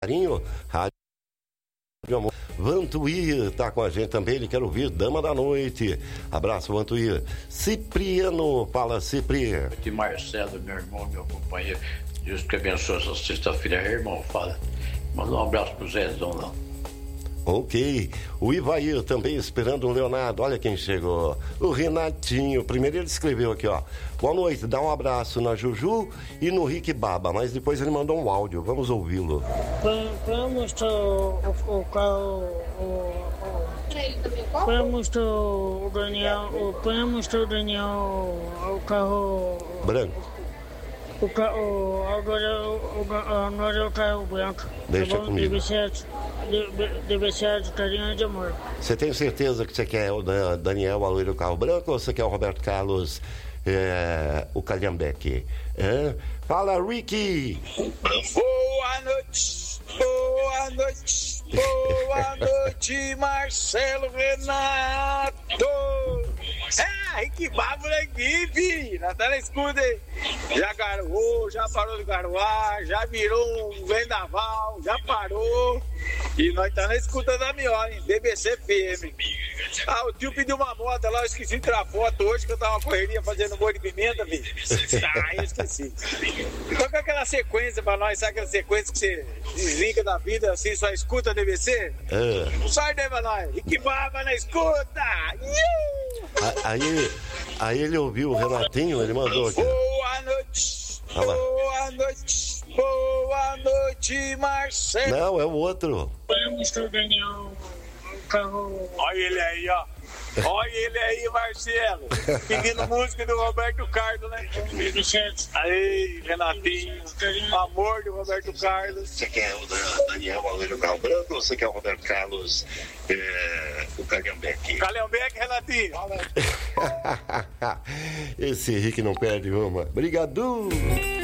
carinho, Rádio Amor. Vantuir tá com a gente também, ele quer ouvir Dama da Noite. Abraço, Vantuir. Cipriano, fala, Cipriano. De Marcelo, meu irmão, meu companheiro. Deus que abençoe essa sexta-feira, irmão, fala. Manda um abraço pro Zezão lá. Ok, o Ivair também esperando o Leonardo. Olha quem chegou, o Renatinho. Primeiro ele escreveu aqui, ó: boa noite, dá um abraço na Juju e no Rick Baba. Mas depois ele mandou um áudio, vamos ouvi-lo. Para mostrar o carro, para mostrar o Daniel, para mostrar o Daniel o carro branco. Agora é o carro branco. Deixa tá comigo. Deve ser de carinho e de amor. Você tem certeza que você quer o Daniel Aloysio, o carro branco, ou você quer o Roberto Carlos, o Calhambeque? Fala, Ricky! Boa noite! Boa noite! Boa noite, Marcelo Renato! Rick Baba na equipe! Na tela escuta, hein? Já garoou, já parou de garoar, já virou um vendaval, já parou. E nós tá na escuta da Miola, hein? BBC FM. O tio pediu uma moto lá, eu esqueci de tirar foto hoje, que eu tava na correria fazendo molho de pimenta, bicho. Eu esqueci. Toca aquela sequência pra nós, sabe aquela sequência que você desliga da vida assim, só escuta a BBC? Sai daí pra nós. Rick Baba na escuta! Aí ele ouviu o Renatinho, ele mandou aqui. Boa noite! Boa noite! Boa noite, Marcelo! Não, é o outro. Vamos o Daniel o carro. Olha ele aí, ó. Olha ele aí, Marcelo. Pedindo música do Roberto Carlos, né? Aí, Renatinho. Amor do Roberto Carlos. Você quer o Daniel Aloysio, o carro branco, ou você quer o Roberto Carlos, o Calhambeque? Calhambeque, Renatinho. Esse Henrique não perde uma. Obrigado.